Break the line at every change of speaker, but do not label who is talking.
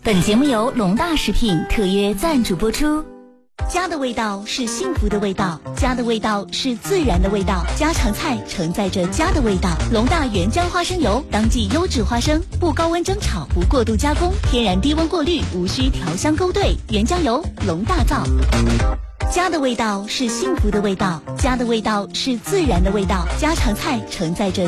本节目由龙大食品特约赞助播出。家的味道是幸福的味道，家的味道是自然的味道，家常菜承载着家的味道。龙大原浆花生油，当季优质花生，不高温蒸炒，不过度加工，天然低温过滤，无需调香勾兑，原浆油，龙大造。家的味道是幸福的味道，家的味道是自然的味道，家常菜承载着